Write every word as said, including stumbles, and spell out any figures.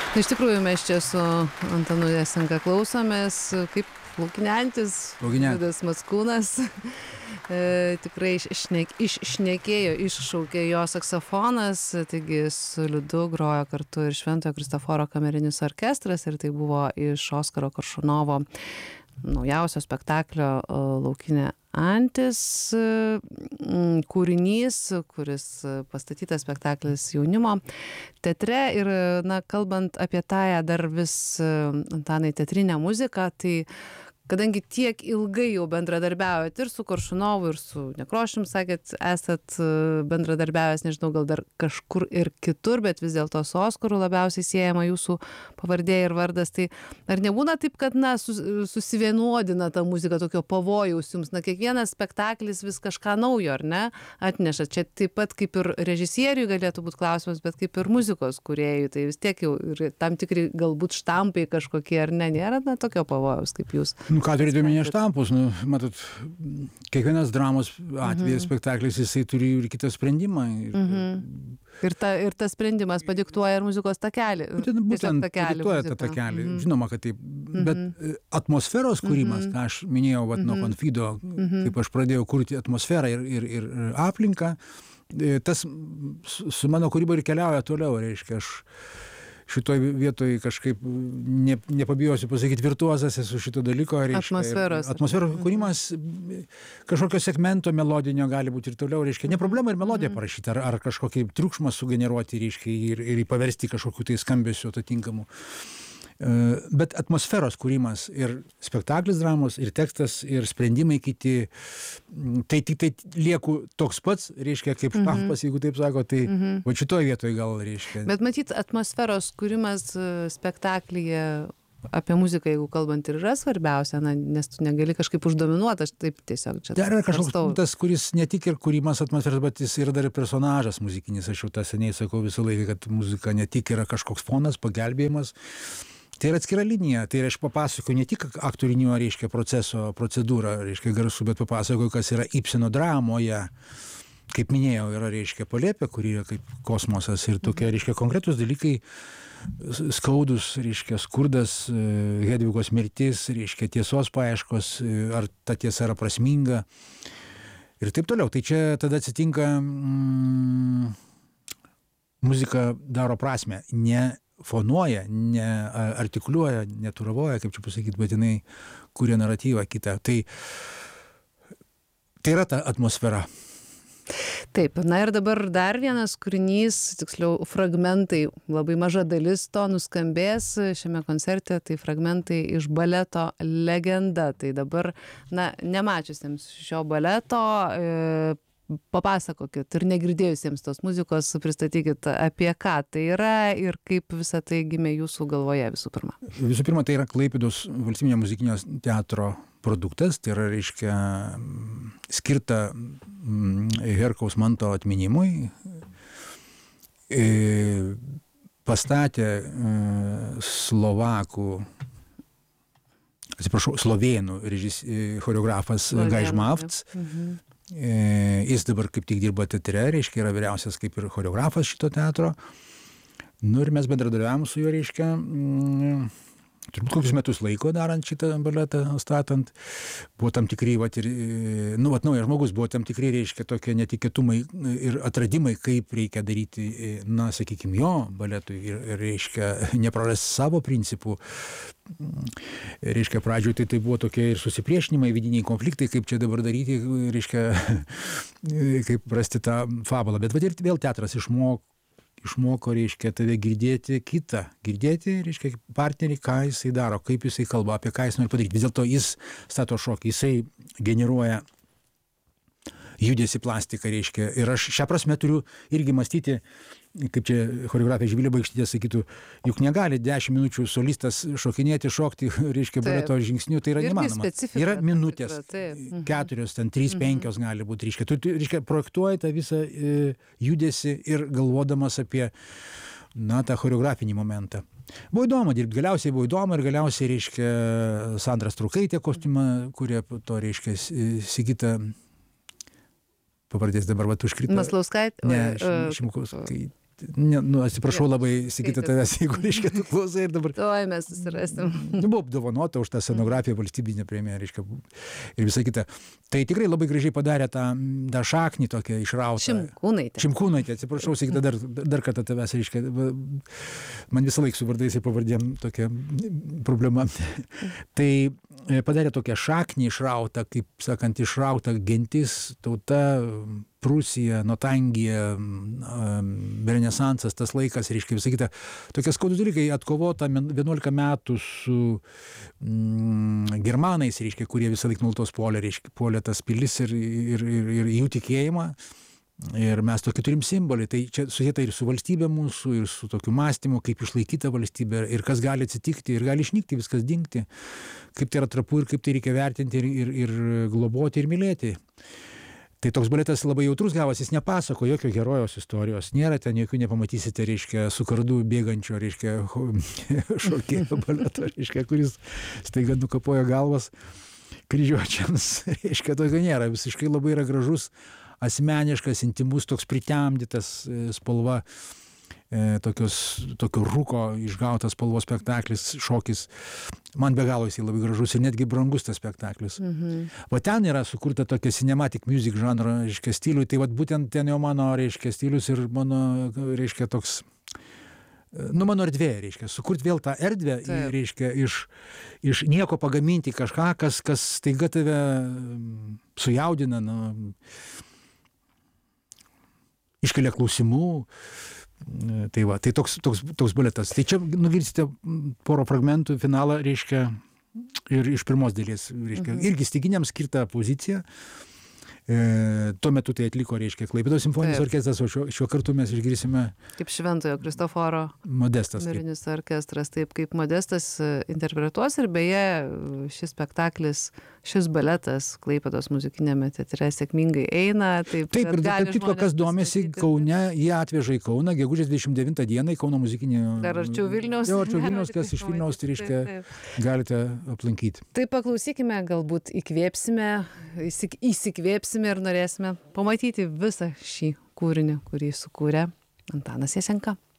Iš tikrųjų, mes čia su Antanu Jesenka klausomės, kaip laukinantis Liudas Mackūnas e, tikrai iššnek, iššnekėjo, iššaukė jo saksofonas, taigi su Liudu grojo kartu ir Šventojo Kristoforo kamerinis orkestras, ir tai buvo iš Oskaro Koršunovo naujausio spektaklio Laukinė antis kūrinys, kuris pastatytas spektaklis jaunimo teatre. Ir, na, kalbant apie tą dar vis, Antanai, teatrinę muziką, tai kadangi tiek ilgai jau bendradarbiaujat ir su Koršunovu, ir su Nekrošium, sakėt, esat bendradarbiavęs, nežinau, gal dar kažkur ir kitur, bet vis dėlto su Oskaru labiausiai siejama jūsų pavardė ir vardas. Tai ar nebūna taip, kad, na, susivienodina ta muzika, tokio pavojaus jums? Na, kiekvienas spektaklis vis kažką naujo, ar ne, atneša? Čia taip pat kaip ir režisieriui galėtų būti klausimas, bet kaip ir muzikos kūrėjui, tai vis tiek jau ir tam tikri galbūt štampai kažkokie, ar ne, nėra, na, tokio pavojaus kaip jūs? Nu, ką turėtume minėti štampus, nu, matot, kiekvienas dramos atvejas, mhm. spektaklis, jisai turi ir kitą sprendimą. Ir, mhm. ir, ta, ir tas sprendimas padiktuoja ir muzikos takelį. Būtent, būtent takelį, padiktuoja tą takelį, mhm. žinoma, kad taip, mhm. bet atmosferos kūrimas, mhm. ką aš minėjau, vat, nuo Konfido, mhm. kaip aš pradėjau kurti atmosferą ir, ir, ir aplinką, tas su mano kūryba ir keliauja toliau, reiškia, aš šitoj vietoj kažkaip ne, nepabijosiu pasakyti, virtuozas esu šito dalyko. Reiškia, atmosferos. Atmosferos kūrimas, kažkokio segmento melodinio gali būti ir toliau, reiškia, ne problema ir melodiją mm. parašyti, ar, ar kažkokį triukšmą sugeneruoti, reiškia, ir, ir paversti kažkokiu tai skambesiu atitinkamu. Bet atmosferos kūrimas ir spektaklis dramos, ir tekstas, ir sprendimai kiti, tai tik tai lieku toks pats, reiškia, kaip štampas, mm-hmm. jeigu taip sako, tai mm-hmm. va šitoje vietoje gal reiškia. Bet matyt, atmosferos kūrimas spektaklyje apie muziką, jeigu kalbant, ir yra svarbiausia, na, nes tu negali kažkaip uždominuoti, aš taip tiesiog čia. Dar yra kažkoks tas, kuris ne tik ir kūrimas atmosferos, bet jis yra dar ir personažas muzikinis. Aš jau tą seniai sakau visą laiką, kad muzika ne tik yra kažkoks fonas, pagelbėjimas. Tai yra atskira linija, tai aš papasakoju ne tik aktorinio, reiškia, proceso, procedūrą, reiškia, garsų, bet papasakoju, kas yra Ibseno dramoje. Kaip minėjau, yra, reiškia, palėpė, kuri yra kaip kosmosas ir tokie, reiškia, konkretus dalykai, skaudus, reiškia, skurdas, Hedvigos mirtis, reiškia, tiesos paieškos, ar ta tiesa yra prasminga ir taip toliau. Tai čia tada atsitinka, mm, muzika daro prasmę, ne fonuoja, ne artikuliuoja, neturavoja, kaip čia pasakyti, bet jinai kuria naratyvą kitą. Tai, tai yra ta atmosfera. Taip, na ir dabar dar vienas kūrinys, tiksliau fragmentai, labai maža dalis to nuskambės šiame koncerte, tai fragmentai iš baleto Legenda. Tai dabar, na, nemačiusiems šio baleto, e, papasakokit ir negirdėjusiems tos muzikos, pristatykit, apie ką tai yra ir kaip visa tai gimė jūsų galvoje visų pirma. Visų pirma, tai yra Klaipėdos valstybinio muzikinio teatro produktas, tai yra, reiškia, skirta Herkaus Manto atminimui. E, pastatė e, slovakų, atsiprašau, slovėnų režis, choreografas Gaižmavts. Mhm. Jis dabar kaip tik dirba teatre, reiškia, yra vyriausias kaip ir choreografas šito teatro. Nu ir mes bendradarbiavom su juo, reiškia, mm, turbūt kokius metus laiko darant šitą baletą, statant. Buvo tam tikri, vat, ir, nu, vat, naujas žmogus, buvo tam tikri, reiškia, tokie netikėtumai ir atradimai, kaip reikia daryti, na, sakykime, jo baletui ir, ir reiškia, neprarasti savo principų. Reiškia, pradžioje tai, tai buvo tokie ir susipriešinimai, vidiniai konfliktai, kaip čia dabar daryti, reiškia, kaip rasti tą fabulą. Bet ir vėl teatras išmoko, išmoko, reiškia, tave girdėti kitą. Girdėti, reiškia, partnerį, ką jisai daro, kaip jisai kalba, apie ką jis nori padaryti. Vis dėlto jis stato šokį, jisai generuoja judesi plastiką, reiškia. Ir aš šią prasme turiu irgi mąstyti, kaip čia choreografė Živilė Baikštytė sakytų, juk negali dešimt minučių solistas šokinėti, šokti, reiškia, baleto žingsnių, tai yra nemanoma. Yra minutės, tikra, keturios, ten trys, penkios gali būti, reiškia. Tu, reiškia, projektuoji tą visą e, judesi ir galvodamas apie, na, tą choreografinį momentą. Buvo įdomu dirbti, galiausiai buvo įdomu ir galiausiai, reiškia, Sandra Strukaitė kostiumą, kurie to, reiškia, Sigita, pavardės dabar vat užkrito. Maslauskaitė? Ne, Šimkauskaitė. ne, nu, atsiprašau labai, Sigita, tavęs, jeigu reiškia, tu klausai ir dabar. Tuoj mes susirasim. Nu, buvo apdovanota už tą scenografiją valstybinę premiją, reiškia, ir visą kitą. Tai tikrai labai gražiai padarė tą, tą šaknį tokią išrautą. Šimkūnaitė. Šimkūnaitė, atsiprašau, Sigita, dar, dar kartą tavęs, reiškia, man visą laiką su vardais ir pavardėm tokia problema. Tai padarė tokią šaknį išrautą, kaip sakant, išrautą gentis, tauta, Prūsija, Notangija, Renesansas, tas laikas, reiškia, visą kitą. Tokie skaudus dalykai, atkovota vienuolika metų su mm, germanais, reiškia, kurie visą laiką nuolatos puolė, reiškia, puolė tas pilis ir, ir, ir, ir jų tikėjimą. Ir mes tokį turim simbolį. Tai čia susieta ir su valstybė mūsų, ir su tokiu mąstymu, kaip išlaikyta valstybė, ir kas gali atsitikti, ir gali išnykti, viskas dingti, kaip tai yra trapu ir kaip tai reikia vertinti ir, ir, ir globoti ir mylėti. Tai toks baletas labai jautrus gavosi, jis nepasako jokio herojos istorijos, nėra ten jokių, nepamatysite, reiškia, su kardu bėgančio, reiškia, šokėjo baleto, reiškia, kuris staiga nukapojo galvas kryžiuočiams, reiškia, tokio nėra, visiškai labai yra gražus, asmeniškas, intimus, toks pritemdytas spalva, tokios, tokio rūko išgautas spalvos spektaklis, šokis. Man be galo jisai labai gražus ir netgi brangus tas spektaklis. Mhm. Va ten yra sukurta tokia cinematic music žanro, reiškia, stiliui, tai va būtent ten jau mano, reiškia, stilius ir mano, reiškia, toks, nu, mano erdvė, reiškia, sukurti vėl tą erdvę, Taip. reiškia, iš, iš nieko pagaminti kažką, kas, kas staiga tave sujaudina, nu, iškelia klausimų. Tai va, tai toks, toks, toks baletas. Tai čia nugirsite porą fragmentų, finalą, reiškia, ir iš pirmos dalies, reiškia, mhm. irgi styginiams skirta pozicija. E, tuo metu tai atliko, reiškia, Klaipėdos simfoninis Taip. orkestras, o šiuo, šiuo kartu mes išgirsime kaip Šventojo Kristoforo Modestas. Kamerinis orkestras, taip kaip Modestas interpretuos ir beje šis spektaklis, šis baletas Klaipėdos muzikiniame teatre sėkmingai eina. Taip, taip ir taip tik, kas domisi Kaune, jie atveža į Kauną, gegužės dvidešimt devintą dieną į Kauno muzikinį. Dar arčiau Vilniaus. Jo, arčiau Vilniaus, kas iš Vilniaus, tai reiškia, taip, taip. galite aplankyti. Tai paklausykime, galbūt įkvėpsime, įsik, įsikvėpsime ir norėsime pamatyti visą šį kūrinį, kurį sukūrė Antanas Jasenka.